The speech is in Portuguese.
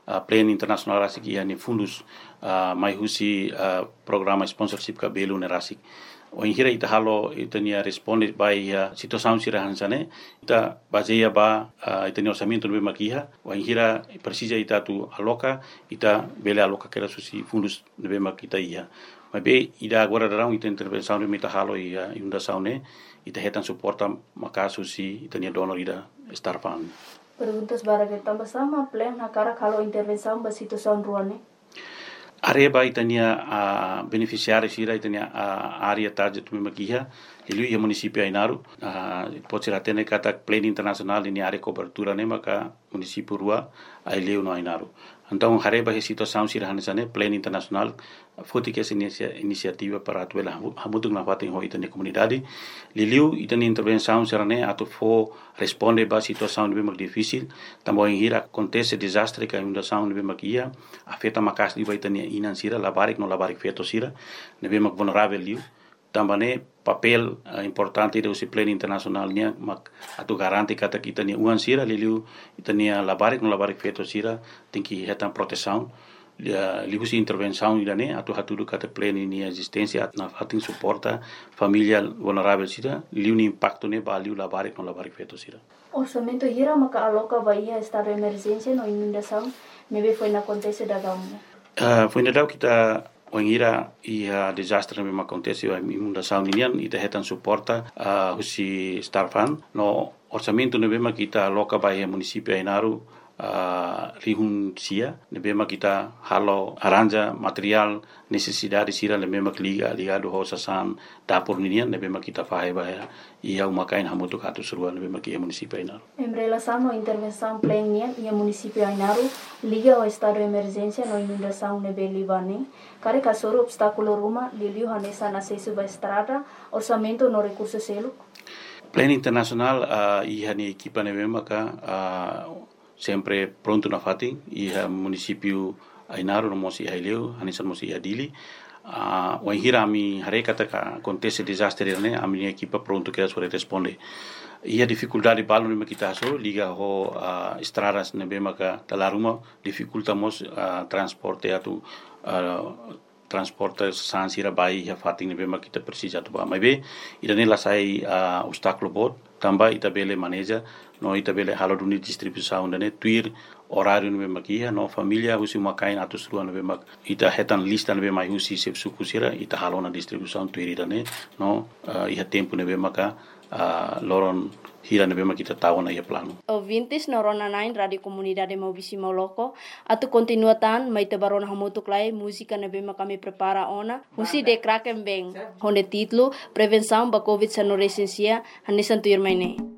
plan internasional rasik ia ni fundus mai husi programa sponsorship ka belu ne rasik o hira ita halo ita nia responde by situação sirahan sane ita baseia ba ita ni orçamento no makiha o hira precisa ita tu aloca ita bele aloca que era susi fundus no makita ia mas be ida agora darão ita intervenção no ita halo ia unda saune ita hetan suporta makasu si ita nia donor ida starfan. Perguntas para que tambah sama plan na cara kalau intervenção ba situação ruane. Areba itania beneficiário sira itania área target tu makiha ele ia município Ainaru pode ser até kata plan internacional ini área cobertura ne maka município rua aileu no Ainaru então areba he situação sira hanesane plan internacional foti que essa iniciativa para atuela hamutung na fatin ho itania comunidade liliu itania intervenção sira ne atu fo responde ba situação de bem difícil também hira acontece desastre que ainda são de bem makia afeta makas di itania inan sira labarik no labarik feto sira ne bem vulnerável liu também papel importante do plano internacional nia mak atu garanti kata kita ni uan sira liliu itania labarik no labarik feto sira tem que hetan proteção liu si intervenção idane atu hatudu kata plano ni existência na fatin suporta família vulnerável sira liu ni impacto ne value labarik no labarik feto sira orçamento hira maka aloca bahia estado de emergência no inundação nebe foi na acontece da gamu foi na dau kita Wangira ia desastre memang acontece a inundação linian ita hetan suporta husi starfan no orçamento ne bema kita loka bahia município Ainaru rihun sia ne bema kita halo aranja material necessidade sira ne bema ligado hosasan dapur linian ne bema kita fahe bahia ia umakain hamutu katu surua ne bema kia município Ainaru em relação à intervenção plena ia município Ainaru liga ao estado de emergência no inundação ne belibane care kasoro obstáculo ruma liliu hanesa na sesu ba estrada orçamento no recurso selo plan internacional ia ni equipa ne bema ka sempre pronto na fati ia município Ainaru no mosi haileu hanisan mosi adili o hira mi hare kata ka acontece desastre ne ami equipa pronto que sobre responde ia dificuldade balo ne kita so liga ho estradas ne bema ka talaruma dificultamos transporte atu transporte sansira bai ya fating ne bema kita precisa tu ba mai be ida ne lasai obstáculo bot tamba ita bele maneja no ita bele halo duni distribuição ne tuir horário ne bema kia no família husi makain atus ruan ne bema ita hetan lista ne bema husi sep sukusira ita halo na distribuição tuir ida ne no ia tempo ne bema ka loron hira ne bema kita tahu na ia plano. Ouvintes no Rona 9 Radio Comunidade Maubisi Moloko atu continuatan mai te barona hamutuk lai música ne bema kami prepara ona husi de kraken beng honde titlo prevenção ba covid-19 hanesan tuir mai ne.